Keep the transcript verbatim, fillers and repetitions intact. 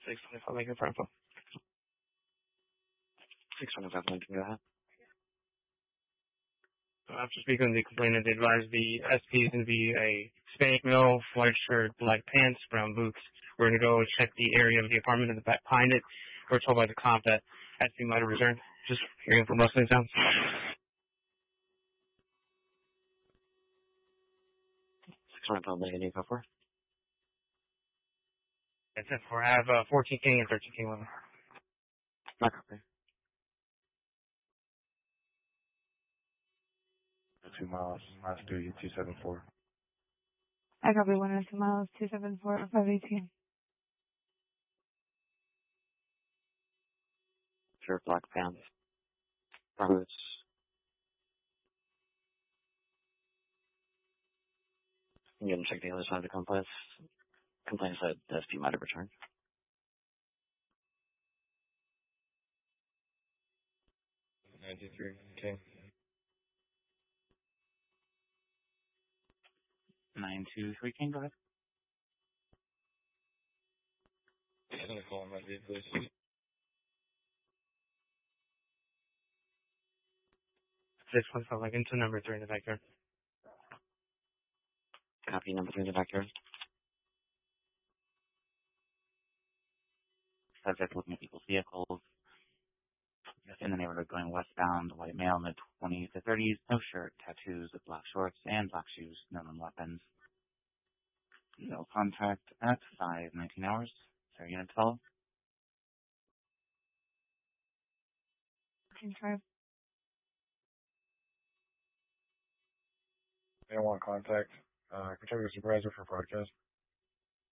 six twenty-five Lincoln for info. six twenty-five Lincoln, go ahead. After speaking with the complainant, they advised the S P is going to be a Hispanic male, white shirt, black pants, brown boots. We're going to go check the area of the apartment in the back behind it. We're told by the comp that S P might have returned. Just hearing from rustling sounds. six twenty-five Lincoln, you go for? That's it. We have uh, fourteen King and thirteen King with them. Not copy. Two miles, last duty, two seven four. I copy one and two miles, two seven four, five eighteen. Shirt, black pants, brown boots. I'm going to check the other side of the complex. Complaint said the S P might have returned. ninety-three King. nine two three King, go ahead. I'm going to call him that vehicle, please. six twenty-five Lincoln to number three in the backyard. Copy, number three in the backyard. Subject looking at people's vehicles. In the neighborhood going westbound, white male, mid twenties to thirties, no shirt, tattoos with black shorts and black shoes, no known weapons. No contact at five nineteen hours. Sorry, unit to follow. five. They don't want contact. Uh, can check with the supervisor for broadcast.